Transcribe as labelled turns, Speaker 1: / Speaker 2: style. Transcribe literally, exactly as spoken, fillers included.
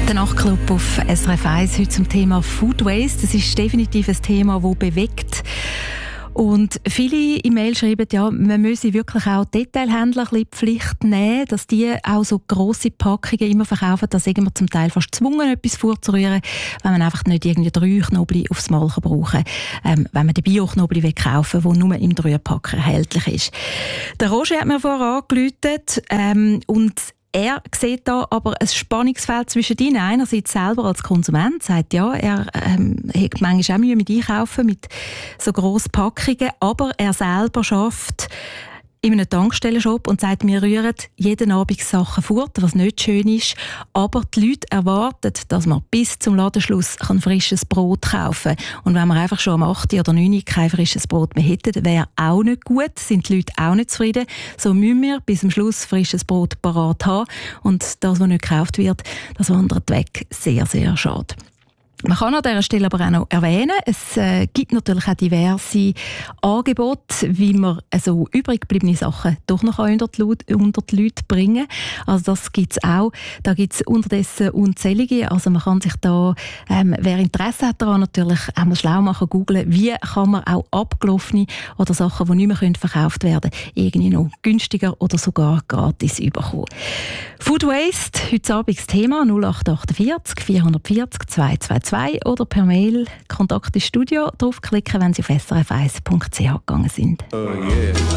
Speaker 1: Der Nachtclub auf S R F eins heute zum Thema Food Waste. Das ist definitiv ein Thema, das bewegt. Und viele E-Mail schreiben, ja, man müsse wirklich auch Detailhändler ein bisschen die Pflicht nehmen, dass die auch so grosse Packungen immer verkaufen, dass wir zum Teil fast gezwungen, etwas vorzurühren, wenn man einfach nicht irgendwie drei Knobli aufs Mal brauchen kann, ähm, wenn man den Bio-Knobli kaufen will, der nur im Dreierpack erhältlich ist. Der Roger hat mir vorher angerufen ähm, und er sieht da aber ein Spannungsfeld zwischen ihnen. Einerseits selber als Konsument sagt, ja, er ähm, hat manchmal auch Mühe mit Einkaufen, mit so grossen Packungen, aber er selber schafft in einem Tankstellenshop und sagt, wir rühren jeden Abend Sachen fort, was nicht schön ist. Aber die Leute erwarten, dass man bis zum Ladenschluss ein frisches Brot kaufen kann. Und wenn wir einfach schon am acht oder neun kein frisches Brot mehr hätten, wäre auch nicht gut, sind die Leute auch nicht zufrieden. So müssen wir bis zum Schluss frisches Brot parat haben. Und das, was nicht gekauft wird, das wandert weg. Sehr, sehr schade. Man kann an dieser Stelle aber auch noch erwähnen, es äh, gibt natürlich auch diverse Angebote, wie man also übrig gebliebene Sachen doch noch unter die, Leute, unter die Leute bringen. Also das gibt es auch. Da gibt es unterdessen unzählige. Also man kann sich da, ähm, wer Interesse hat daran, natürlich einmal schlau machen, googlen, wie kann man auch abgelaufene oder Sachen, die nicht mehr verkauft werden können, irgendwie noch günstiger oder sogar gratis bekommen. Food Waste, heute Abend das Thema null acht achtundvierzig vierhundertvierzig zweihundertzweiundzwanzig oder per Mail Kontakt ins Studio draufklicken, wenn Sie auf s r f eins punkt c h gegangen sind.
Speaker 2: Oh yeah.